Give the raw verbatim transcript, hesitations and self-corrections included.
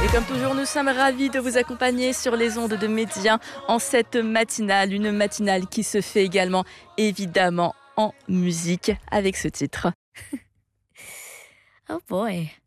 Et comme toujours, nous sommes ravis de vous accompagner sur les ondes de Média en cette matinale, une matinale qui se fait également évidemment en musique avec ce titre. Oh boy.